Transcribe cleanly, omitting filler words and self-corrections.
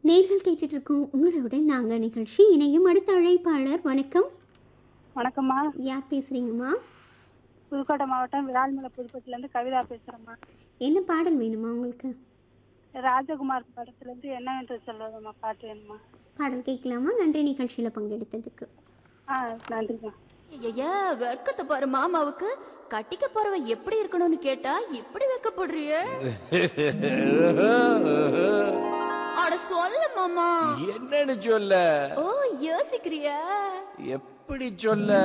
நேர்கள் கேட்டுட்டு இருக்கோம் உங்களுடன் நாங்க நிகழ்ச்சி இணையும் அடுத்த அழைப்பாளர். வணக்கம். வணக்கம்மா. யார் பேசுறீங்கம்மா? புதுக்கோட்டை மாவட்டம் விரால்மலை புதுப்பட்டிலேருந்து கவிதா பேசுகிறேம்மா. என்ன பாடல் வேணுமா உங்களுக்கு? ராஜகுமார் படத்துலேருந்து என்னவென்று சொல்வதம்மா பாட்டு வேணுமா? பாடல் கேட்கலாமா? நன்றி நிகழ்ச்சியில் பங்கெடுத்ததுக்கு. நன்றிம்மா. ஐயா வெக்கத்தை பாரு மாமாவுக்கு. கட்டிக்க போறவன் எப்படி இருக்கணும்னு கேட்டா இப்படி வெக்கப்படுறிய? அட சொல்ல மாமா. என்னன்னு சொல்ல? ஓ யோசிக்கிறியா? எப்படி சொல்ல?